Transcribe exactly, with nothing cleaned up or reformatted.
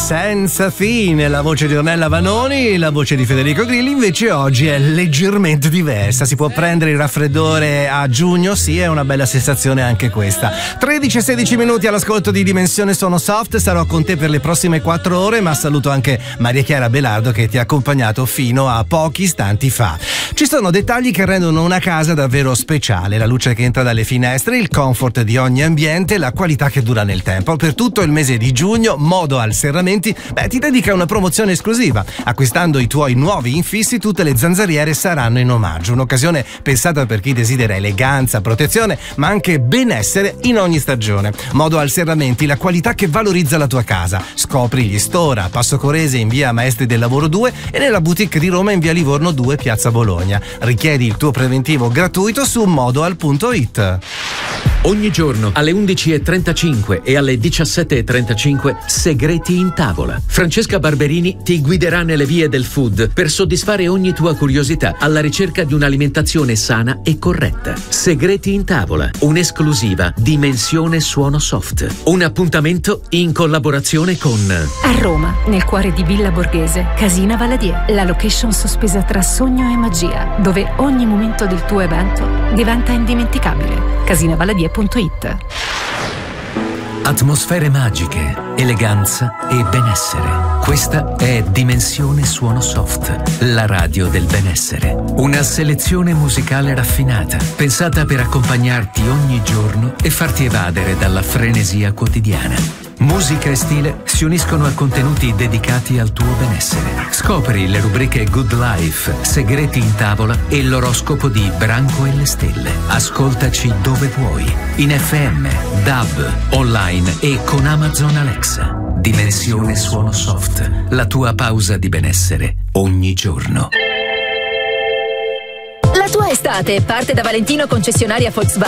senza fine. La voce di Ornella Vanoni, la voce di Federico Grilli invece oggi è leggermente diversa. Si può prendere il raffreddore a giugno, sì, è una bella sensazione anche questa. tredici e sedici minuti all'ascolto di Dimensione Suono Soft. Sarò con te per le prossime quattro ore, ma saluto anche Maria Chiara Belardo che ti ha accompagnato fino a pochi istanti fa. Ci sono dettagli che rendono una casa davvero speciale: la luce che entra dalle finestre, il comfort di ogni ambiente, la qualità che dura nel tempo. Per tutto il mese di giugno Modo al Serramenti beh, ti dedica una promozione esclusiva. Acquistando i tuoi nuovi infissi, tutte le zanzariere saranno in omaggio. Un'occasione pensata per chi desidera eleganza, protezione, ma anche benessere in ogni stagione. Modo al Serramenti, la qualità che valorizza la tua casa. Scopri gli store a Passo Corese in via Maestri del Lavoro due e nella boutique di Roma in via Livorno due, piazza Bologna. Richiedi il tuo preventivo gratuito su modoal punto it. Ogni giorno alle undici e trentacinque e alle diciassette e trentacinque Segreti in tavola. Francesca Barberini ti guiderà nelle vie del food per soddisfare ogni tua curiosità alla ricerca di un'alimentazione sana e corretta. Segreti in tavola, un'esclusiva Dimensione Suono Soft. Un appuntamento in collaborazione con a Roma, nel cuore di Villa Borghese, Casina Valadier, la location sospesa tra sogno e magia, dove ogni momento del tuo evento diventa indimenticabile. casina valadia punto it. Atmosfere magiche, eleganza e benessere. Questa è Dimensione Suono Soft, la radio del benessere. Una selezione musicale raffinata, pensata per accompagnarti ogni giorno e farti evadere dalla frenesia quotidiana. Musica e stile si uniscono a contenuti dedicati al tuo benessere. Scopri le rubriche Good Life, Segreti in tavola e l'oroscopo di Branco e le stelle. Ascoltaci dove vuoi, in F M, D A B, online e con Amazon Alexa. Dimensione Suono Soft, la tua pausa di benessere ogni giorno. La tua estate parte da Valentino concessionaria Volkswagen.